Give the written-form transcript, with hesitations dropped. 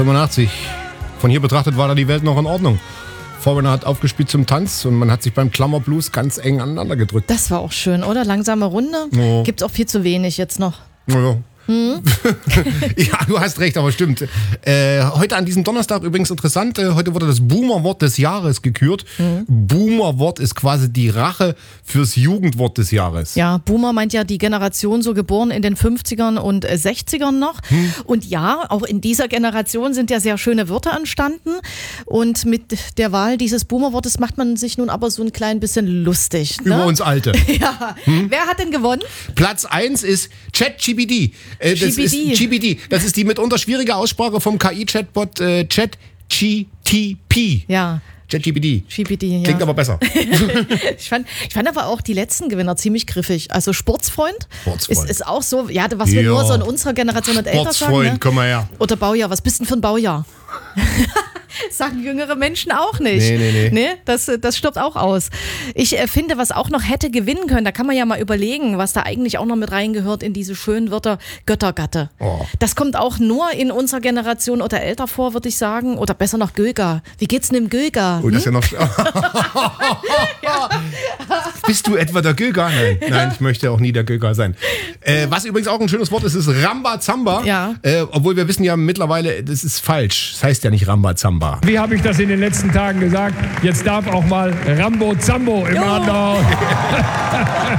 85. Von hier betrachtet war da die Welt noch in Ordnung. Vormänner hat aufgespielt zum Tanz und man hat sich beim Klammerblues ganz eng aneinander gedrückt. Das war auch schön, oder? Langsame Runde. Ja. Gibt's auch viel zu wenig jetzt noch. Ja. Ja, du hast recht, aber stimmt. Heute an diesem Donnerstag übrigens interessant, heute wurde das Boomer-Wort des Jahres gekürt. Boomer-Wort ist quasi die Rache fürs Jugendwort des Jahres. Ja, Boomer meint ja die Generation so geboren in den 50ern und 60ern noch. Und ja, auch in dieser Generation sind ja sehr schöne Wörter entstanden. Und mit der Wahl dieses Boomer-Wortes macht man sich nun aber so ein klein bisschen lustig. Ne? Über uns Alte. Ja. Wer hat denn gewonnen? Platz 1 ist ChatGPT. Das ist GPD. Das ist die mitunter schwierige Aussprache vom KI-Chatbot ChatGTP. Ja. ChatGPT. GPT, ja. Klingt aber besser. Ich fand aber auch die letzten Gewinner ziemlich griffig. Also Sportsfreund. Ist auch so, ja, was wir nur so in unserer Generation und älter sagen. Sportsfreund, ne? komm mal her. Oder Baujahr, was bist denn für ein Baujahr? Sagen jüngere Menschen auch nicht. Nee. Das stirbt auch aus. Ich finde, was auch noch hätte gewinnen können, da kann man ja mal überlegen, was da eigentlich auch noch mit reingehört in diese schönen Wörter, Göttergatte. Oh. Das kommt auch nur in unserer Generation oder älter vor, würde ich sagen. Oder besser noch Göger. Wie geht's denn im Göger? Oh, das ist ja noch... Bist du etwa der Göger? Nein, ich möchte auch nie der Göger sein. Was übrigens auch ein schönes Wort ist Rambazamba. Ja. Obwohl wir wissen ja mittlerweile, das ist falsch. Das heißt ja nicht Rambazamba. Wie habe ich das in den letzten Tagen gesagt? Jetzt darf auch mal Rambo Zambo im Handel.